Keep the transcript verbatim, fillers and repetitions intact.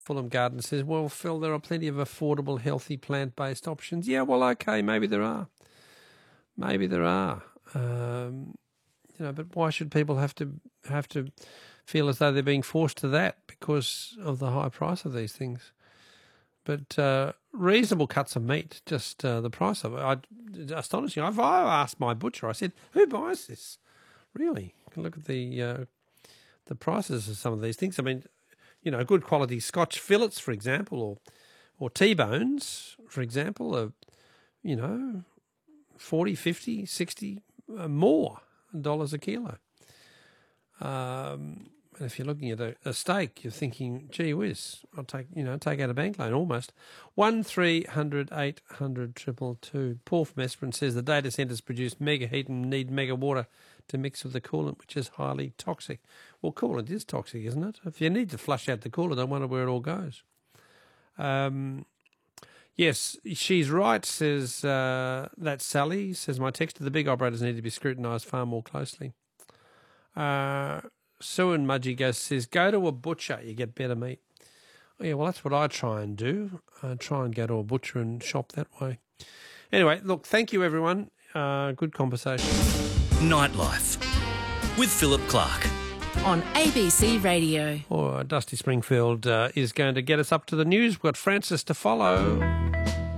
Fulham Garden says, well, Phil, there are plenty of affordable, healthy, plant-based options. Yeah, well, okay, maybe there are. Maybe there are. Um, you know, but why should people have to have to feel as though they're being forced to that because of the high price of these things? But uh, reasonable cuts of meat, just uh, the price of it. I, astonishing. I've I asked my butcher, I said, who buys this? Really? You can look at the uh, the prices of some of these things. I mean, you know, good quality Scotch fillets, for example, or or T-bones, for example, are, you know, forty, fifty, sixty uh, more dollars a kilo. Um, and if you're looking at a, a steak, you're thinking, gee whiz, I'll take, you know, take out a bank loan almost. One three hundred eight hundred triple two. Paul from Esperance says the data centres produce mega heat and need mega water to mix with the coolant, which is highly toxic. Well, coolant is toxic, isn't it? If you need to flush out the coolant, I wonder where it all goes. Um, yes, she's right, says uh, that's Sally, says my text. The big operators need to be scrutinised far more closely. Uh, Sue and Mudgy goes, says, go to a butcher, you get better meat. Oh, yeah, well, that's what I try and do. I try and go to a butcher and shop that way. Anyway, look, thank you, everyone. Uh, good conversation. Nightlife with Philip Clark. On A B C Radio. Oh, Dusty Springfield uh, is going to get us up to the news. We've got Francis to follow.